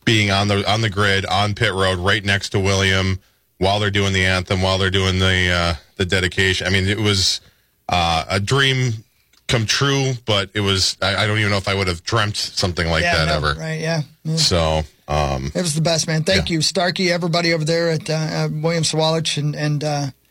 being on the grid on pit road right next to William while they're doing the anthem, while they're doing the dedication. I mean, it was a dream come true, but it was, I don't even know if I would have dreamt something like that ever. Right, yeah. So, it was the best, man. Thank you, Starkey, everybody over there at William Sawalich, and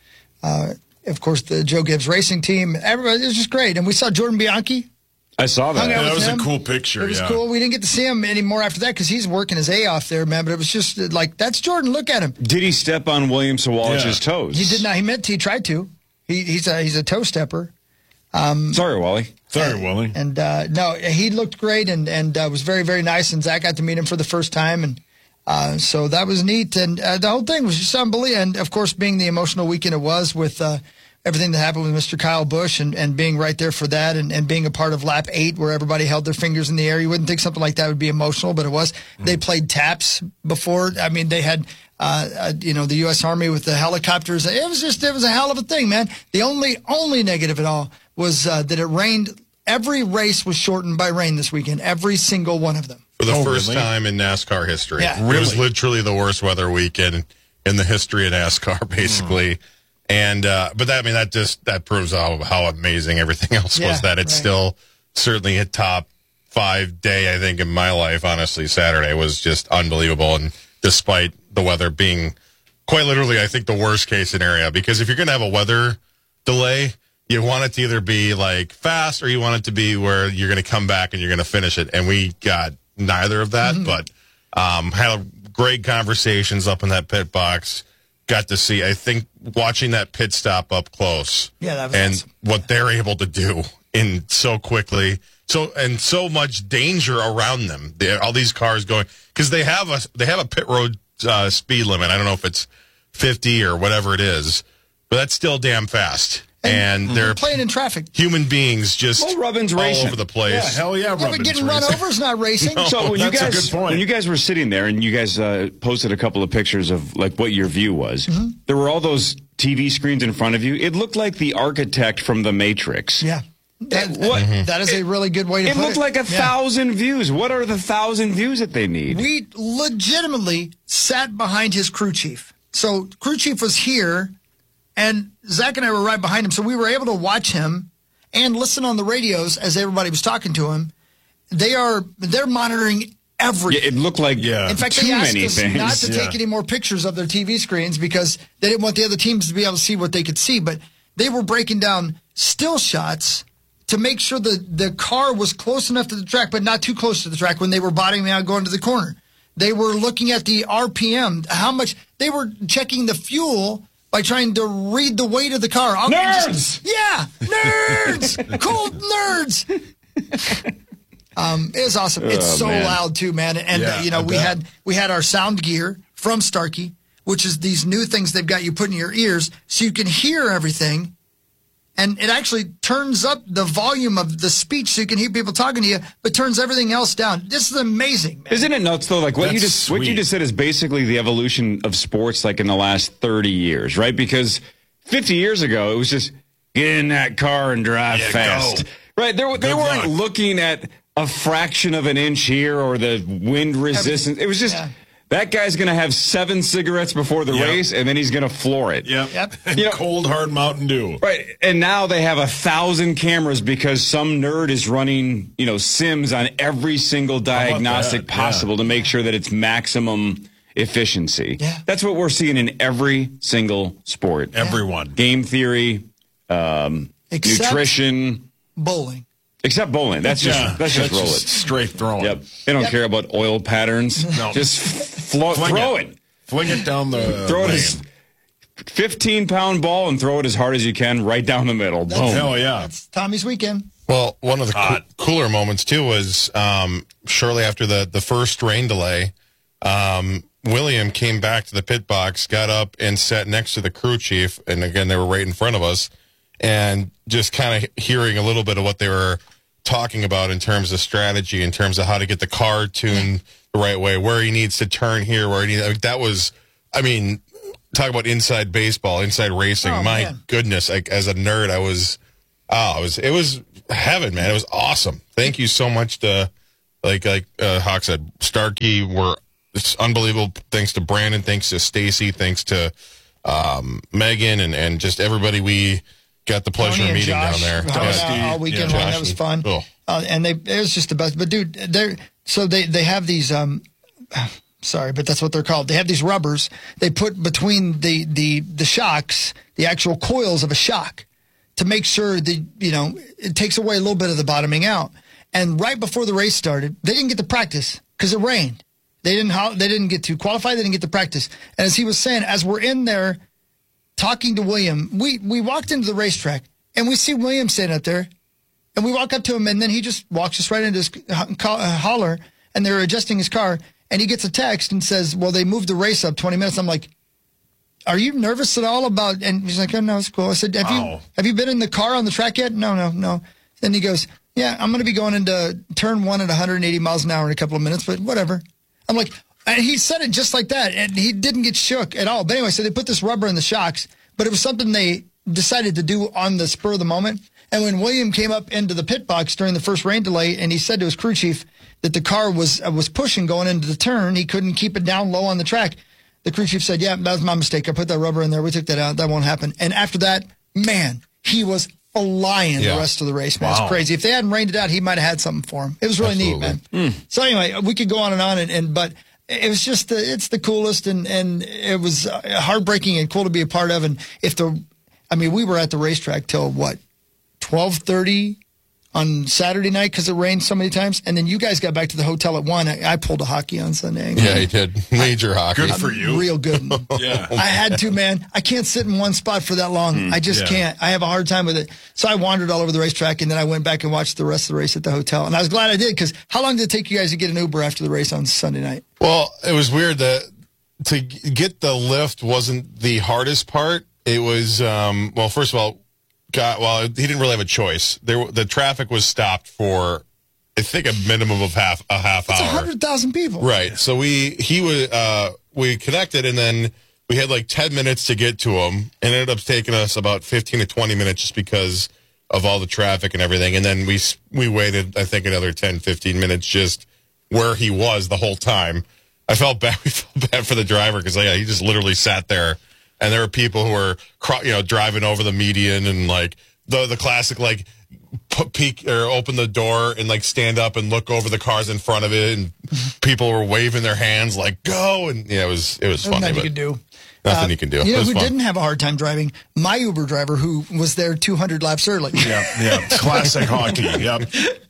of course, the Joe Gibbs Racing Team. Everybody, it was just great. And we saw Jordan Bianchi. I saw that. That was a cool picture. It was cool. We didn't get to see him anymore after that because he's working his A off there, man. But it was just like, that's Jordan. Look at him. Did he step on William Sawalich's toes? He did not. He tried to. He's a toe stepper. Sorry, Wally. Sorry, Wally. And no, he looked great and was very, very nice. And Zach got to meet him for the first time. And so that was neat. And the whole thing was just unbelievable. And, of course, being the emotional weekend it was with everything that happened with Mr. Kyle Busch and being right there for that and being a part of lap 8 where everybody held their fingers in the air. You wouldn't think something like that would be emotional, but it was. They played taps before. I mean, they had, the U.S. Army with the helicopters. It was a hell of a thing, man. The only negative at all was that it rained. Every race was shortened by rain this weekend, every single one of them. For the first time in NASCAR history. Yeah. It was literally the worst weather weekend in the history of NASCAR, basically. And but that proves how amazing everything else was. That it's still certainly a top 5 day, I think, in my life. Honestly, Saturday was just unbelievable, and despite the weather being quite literally, I think, the worst case scenario. Because if you're going to have a weather delay, you want it to either be like fast or you want it to be where you're going to come back and you're going to finish it. And we got neither of that, but had great conversations up in that pit box. Got to see, I think, watching that pit stop up close. Yeah, that was and awesome. What they're able to do in so quickly, so much danger around them. All these cars going, because they have a pit road speed limit. I don't know if it's 50 or whatever it is, but that's still damn fast. And they're playing in traffic. Human beings just Rubbin's all racing over the place. Yeah, hell yeah, But getting run over is not racing. So when that's a good point. when you guys were sitting there and you guys posted a couple of pictures of like what your view was, there were all those TV screens in front of you. It looked like the architect from The Matrix. Yeah. That is a really good way to put it. It looked like 1,000 views. What are the 1,000 views that they need? We legitimately sat behind his crew chief. So crew chief was here, and Zach and I were right behind him. So we were able to watch him and listen on the radios as everybody was talking to him. They're monitoring everything. Yeah, it looked like In fact, too they asked many us things. not to take any more pictures of their TV screens because they didn't want the other teams to be able to see what they could see. But they were breaking down still shots to make sure the car was close enough to the track, but not too close to the track when they were bottoming out going to the corner. They were looking at the RPM, how much they were checking the fuel by trying to read the weight of the car. Nerds! Nerds! Cold nerds! It was awesome. It's so loud too, man. And we had our sound gear from Starkey, which is these new things they've got you put in your ears so you can hear everything. And it actually turns up the volume of the speech so you can hear people talking to you, but turns everything else down. This is amazing, man. Isn't it nuts though? Like what you just said is basically the evolution of sports like in the last 30 years, right? Because 50 years ago it was just get in that car and drive fast. Go. Right? They weren't looking at a fraction of an inch here or the wind resistance. It was just that guy's going to have 7 cigarettes before the race, and then he's going to floor it. Yep. Cold, hard Mountain Dew. Right. And now they have 1,000 cameras because some nerd is running, sims on every single diagnostic possible to make sure that it's maximum efficiency. Yeah. That's what we're seeing in every single sport. Everyone. Game theory, nutrition. Bowling. Except bowling. That's just roll it. Straight throwing. Yep. They don't care about oil patterns. No. Just throw it. Fling it down the Throw it lane. as 15-pound ball and throw it as hard as you can right down the middle. Boom. Hell yeah. That's Tommy's weekend. Well, one of the cooler moments, too, was shortly after the first rain delay, William came back to the pit box, got up and sat next to the crew chief, and again, they were right in front of us, and just kind of hearing a little bit of what they were talking about in terms of strategy, in terms of how to get the car tuned the right way, where he needs to turn here, where he needs, that was, talk about inside baseball, inside racing. My goodness, as a nerd, it was heaven, man. It was awesome. Thank you so much to, like Hawk said, Starkey were it's unbelievable. Thanks to Brandon, thanks to Stacy, thanks to Megan, and just everybody we got the pleasure of meeting Josh, down there. All weekend long. That was fun. Cool. And it was just the best. But dude, they have these. Sorry, but that's what they're called. They have these rubbers they put between the shocks, the actual coils of a shock, to make sure that it takes away a little bit of the bottoming out. And right before the race started, they didn't get to practice because it rained. They didn't get to qualify. They didn't get to practice. And as he was saying, as we're in there talking to William, we walked into the racetrack and we see William sitting up there, and we walk up to him, and then he just walks us right into his holler, and they're adjusting his car, and he gets a text and says, well, they moved the race up 20 minutes. I'm like, are you nervous at all about, and he's like, oh, no, it's cool. I said, have you been in the car on the track yet? No. Then he goes, yeah, I'm going to be going into turn 1 at 180 miles an hour in a couple of minutes, but whatever. I'm like, and he said it just like that, and he didn't get shook at all. But anyway, so they put this rubber in the shocks, but it was something they decided to do on the spur of the moment. And when William came up into the pit box during the first rain delay, and he said to his crew chief that the car was pushing going into the turn, he couldn't keep it down low on the track. The crew chief said, yeah, that was my mistake. I put that rubber in there. We took that out. That won't happen. And after that, man, he was flying the rest of the race, man. Wow. It's crazy. If they hadn't rained it out, he might have had something for him. It was really neat, man. So anyway, we could go on and on, but it was just it's the coolest, and it was heartbreaking and cool to be a part of. And we were at the racetrack till what, 12:30 on Saturday night because it rained so many times, and then you guys got back to the hotel at 1. I pulled a hockey on Sunday. Yeah, he did. Major hockey. Good for you. Real good. Yeah. I had to, man. I can't sit in one spot for that long. I just can't. I have a hard time with it. So I wandered all over the racetrack, and then I went back and watched the rest of the race at the hotel. And I was glad I did, because how long did it take you guys to get an Uber after the race on Sunday night? Well, it was weird that to get the lift wasn't the hardest part. It was, first of all, he didn't really have a choice. The traffic was stopped for, I think, a minimum of half hour. That's 100,000 people. Right. So we connected, and then we had like 10 minutes to get to him, and it ended up taking us about 15 to 20 minutes just because of all the traffic and everything. And then we waited, I think, another 10, 15 minutes just where he was the whole time. I felt bad. We felt bad for the driver because he just literally sat there. And there were people who were, driving over the median, and like the classic, like peek or open the door and like stand up and look over the cars in front of it, and people were waving their hands like "go!" And it was funny. Nothing you could do. Nothing you can do. You know who didn't have a hard time driving? My Uber driver, who was there 200 laps early. Yeah. Classic hockey. Yep.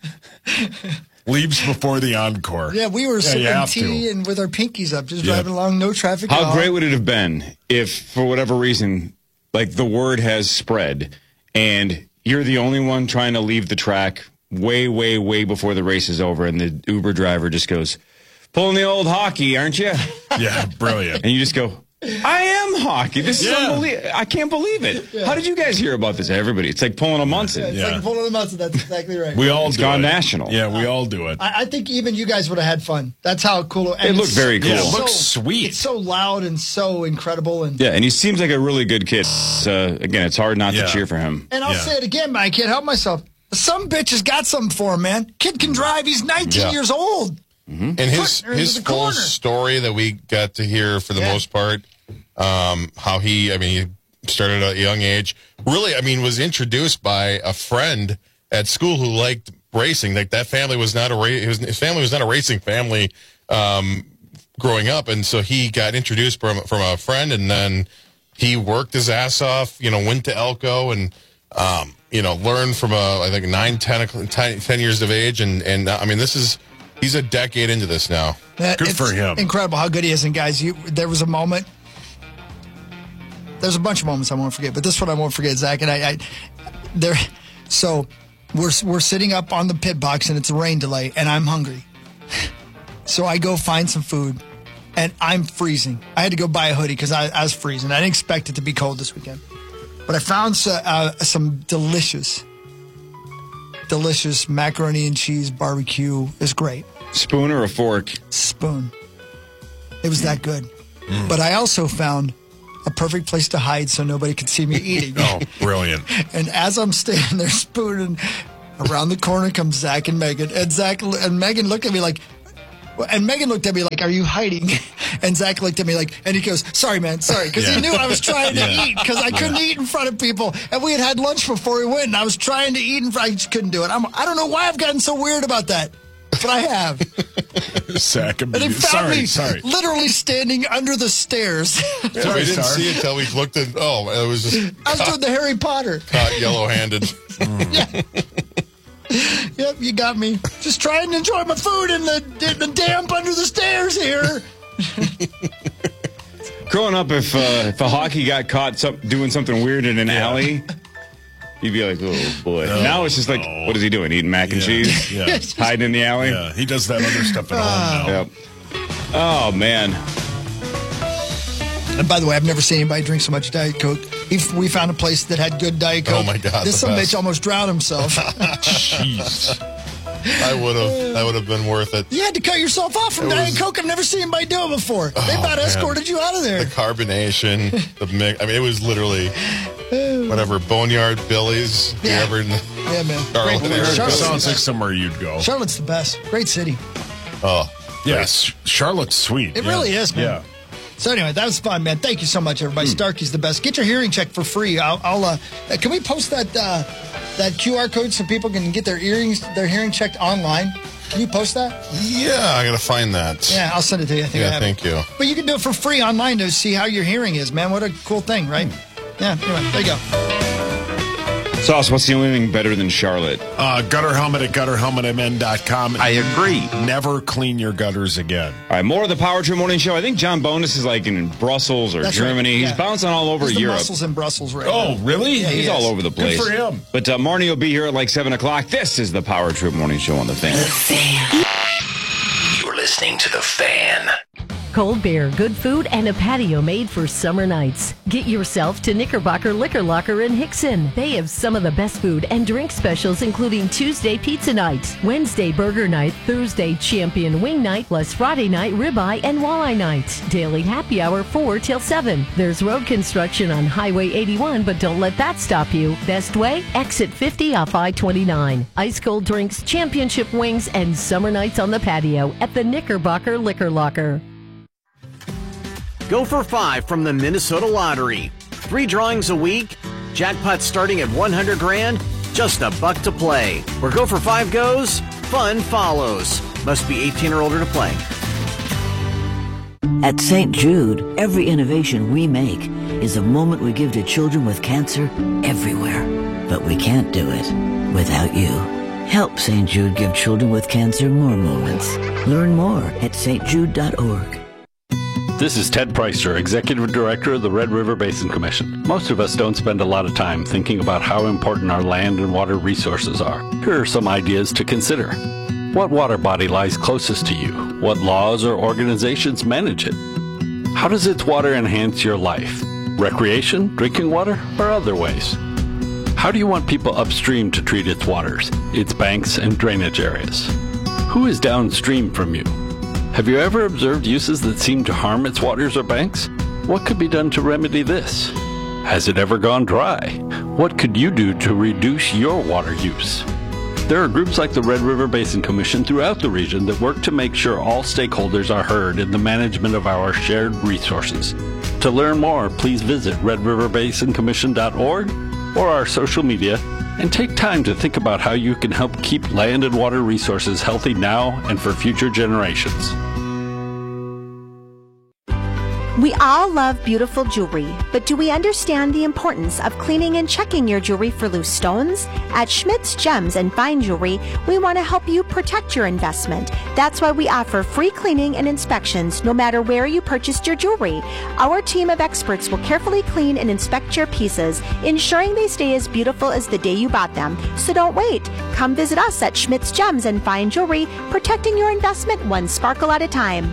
Leaves before the encore. Yeah, we were sipping tea and with our pinkies up, just driving along, no traffic at all. How great would it have been if, for whatever reason, like the word has spread, and you're the only one trying to leave the track way, way, way before the race is over, and the Uber driver just goes, pulling the old hockey, aren't you? Yeah, brilliant. And you just go, I am hockey. This is unbelievable. I can't believe it. Yeah. How did you guys hear about this? Everybody. It's like pulling a Munson. It's like pulling a Munson. That's exactly right. It's gone national. Yeah, we all do it. I think even you guys would have had fun. That's how cool. It looked very cool. Yeah, it looks sweet. It's so loud and so incredible. And he seems like a really good kid. Again, it's hard not to cheer for him. And I'll say it again, man. I can't help myself. Some bitch has got something for him, man. Kid can drive. He's 19 years old. Mm-hmm. And his full story that we got to hear for the most part. How he started at a young age. Really, was introduced by a friend at school who liked racing. Like that family was not his family was not a racing family growing up, and so he got introduced from a friend, and then he worked his ass off. Went to Elko and learned from I think 10 years of age, and he's a decade into this now. Good for him. Incredible how good he is. And guys, there was a moment. There's a bunch of moments I won't forget, but this one I won't forget, Zach. And so we're sitting up on the pit box, and it's a rain delay, and I'm hungry. So I go find some food, and I'm freezing. I had to go buy a hoodie because I was freezing. I didn't expect it to be cold this weekend. But I found some delicious macaroni and cheese barbecue. It was great. Spoon or a fork? Spoon. It was that good. But I also found a perfect place to hide so nobody could see me eating. Oh, brilliant. And as I'm standing there spooning, around the corner comes Zach and Megan. And Zach and Megan look at me like, And Megan looked at me like, "Are you hiding?" And Zach looked at me like, and he goes, "Sorry, man, sorry," because he knew I was trying to eat because I couldn't eat in front of people, and we had lunch before we went, and I was trying to eat, and I just couldn't do it. I don't know why I've gotten so weird about that, but I have. Zach, And he found me literally standing under the stairs. We didn't see it until we looked at. Oh, it was just. I was doing the Harry Potter. Caught yellow-handed. Yeah. Yep, you got me. Just trying to enjoy my food in the damp under the stairs here. Growing up, if a hockey got caught doing something weird in an alley, you'd be like, "Oh boy!" Now it's just like, "What is he doing? Eating mac and cheese? Yeah. Hiding in the alley?" Yeah, he does that other stuff at home now. Yep. Oh man. And by the way, I've never seen anybody drink so much Diet Coke. We found a place that had good Diet Coke. Oh my God! This some bitch almost drowned himself. Jeez. That would have been worth it. You had to cut yourself off from Diet Coke. I've never seen anybody do it before. They about escorted you out of there. The carbonation, the mix. I mean, it was literally whatever. Boneyard Billy's. Yeah. Yeah, man. Charlotte sounds like somewhere you'd go. Charlotte's the best. Great city. Oh, yes. Charlotte's sweet. It really is, man. Yeah. So anyway, that was fun, man. Thank you so much, everybody. Starkey's the best. Get your hearing checked for free. Can we post that QR code so people can get their hearing checked online? Can you post that? Yeah, I gotta find that. Yeah, I'll send it to you. I think I have thank you. But you can do it for free online to see how your hearing is, man. What a cool thing, right? Yeah. Anyway, there you go. Sauce, what's the only thing better than Charlotte? Gutter helmet at gutterhelmetmn.com. I agree. Never clean your gutters again. All right, more of the Power Trip Morning Show. I think John Bonus is like in Brussels or Germany. Right. Yeah. He's bouncing all over He's Europe. Brussels in Brussels right now. Oh, really? Yeah, he's all over the place. Good for him. But Marnie will be here at like 7 o'clock. This is the Power Trip Morning Show on The Fan. The Fan. You're listening to The Fan. Cold beer, good food, and a patio made for summer nights. Get yourself to Knickerbocker Liquor Locker in Hickson. They have some of the best food and drink specials, including Tuesday pizza night, Wednesday burger night, Thursday champion wing night, plus Friday night ribeye and walleye night. Daily happy hour 4 till 7. There's road construction on Highway 81, but don't let that stop you. Best way? Exit 50 off I-29. Ice cold drinks, championship wings, and summer nights on the patio at the Knickerbocker Liquor Locker. Go for 5 from the Minnesota Lottery. 3 drawings a week. Jackpot starting at 100 grand. Just $1 to play. Where Go for 5 goes, fun follows. Must be 18 or older to play. At St. Jude, every innovation we make is a moment we give to children with cancer everywhere. But we can't do it without you. Help St. Jude give children with cancer more moments. Learn more at stjude.org. This is Ted Preister, Executive Director of the Red River Basin Commission. Most of us don't spend a lot of time thinking about how important our land and water resources are. Here are some ideas to consider. What water body lies closest to you? What laws or organizations manage it? How does its water enhance your life? Recreation, drinking water, or other ways? How do you want people upstream to treat its waters, its banks and drainage areas? Who is downstream from you? Have you ever observed uses that seem to harm its waters or banks? What could be done to remedy this? Has it ever gone dry? What could you do to reduce your water use? There are groups like the Red River Basin Commission throughout the region that work to make sure all stakeholders are heard in the management of our shared resources. To learn more, please visit redriverbasincommission.org or our social media, and take time to think about how you can help keep land and water resources healthy now and for future generations. We all love beautiful jewelry, but do we understand the importance of cleaning and checking your jewelry for loose stones? At Schmidt's Gems and Fine Jewelry, we want to help you protect your investment. That's why we offer free cleaning and inspections no matter where you purchased your jewelry. Our team of experts will carefully clean and inspect your pieces, ensuring they stay as beautiful as the day you bought them. So don't wait. Come visit us at Schmidt's Gems and Fine Jewelry, protecting your investment one sparkle at a time.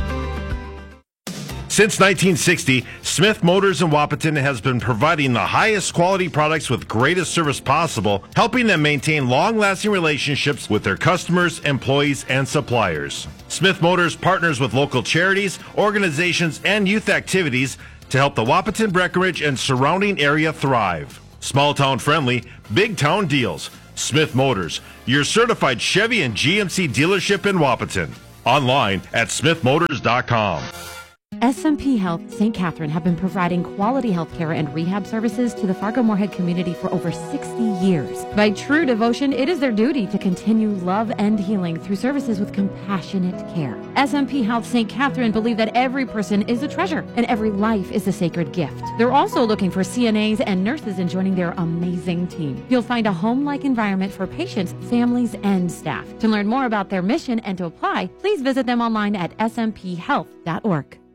Since 1960, Smith Motors in Wahpeton has been providing the highest quality products with greatest service possible, helping them maintain long-lasting relationships with their customers, employees, and suppliers. Smith Motors partners with local charities, organizations, and youth activities to help the Wahpeton, Breckenridge, and surrounding area thrive. Small town friendly, big town deals. Smith Motors, your certified Chevy and GMC dealership in Wahpeton. online at smithmotors.com. SMP Health St. Catherine have been providing quality health care and rehab services to the Fargo-Moorhead community for over 60 years. By true devotion, it is their duty to continue love and healing through services with compassionate care. SMP Health St. Catherine believe that every person is a treasure and every life is a sacred gift. They're also looking for CNAs and nurses in joining their amazing team. You'll find a home-like environment for patients, families, and staff. To learn more about their mission and to apply, please visit them online at smphealth.org.